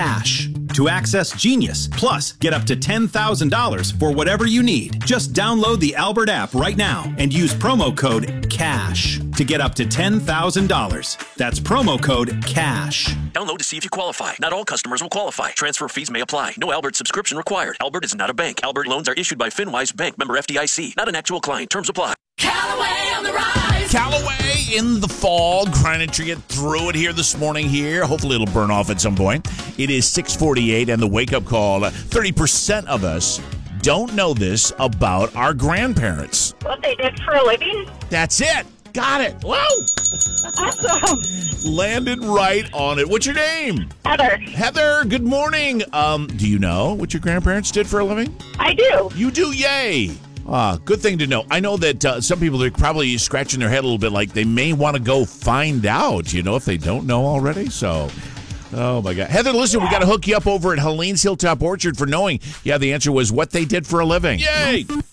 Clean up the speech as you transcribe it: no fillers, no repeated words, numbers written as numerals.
CASH to access Genius. Plus, get up to $10,000 for whatever you need. Just download the Albert app right now and use promo code CASH to get up to $10,000. That's promo code CASH. Download to see if you qualify. Not all customers will qualify. Transfer fees may apply. No Albert subscription required. Albert is not a bank. Albert loans are issued by FinWise Bank, member FDIC. Not an actual client. Terms apply. Callaway on the rise. Callaway in the fall. Trying to get through it here this morning here. Hopefully it'll burn off at some point. It is 6:48 and the wake-up call. 30% of us don't know this about our grandparents. What they did for a living? That's it. Got it. Whoa. Awesome. Landed right on it. What's your name? Heather. Heather, good morning. Do you know what your grandparents did for a living? I do. You do? Yay. Good thing to know. I know that some people are probably scratching their head a little bit like they may want to go find out, if they don't know already. So, oh, my God. Heather, listen, we got to hook you up over at Helene's Hilltop Orchard for knowing. Yeah, the answer was what they did for a living. Yay!